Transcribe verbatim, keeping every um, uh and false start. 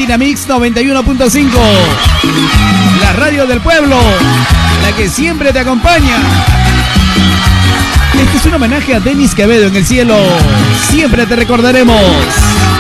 Dinamix noventa y uno punto cinco. La radio del pueblo, la que siempre te acompaña. Este es un homenaje a Denis Quevedo en el cielo. Siempre te recordaremos.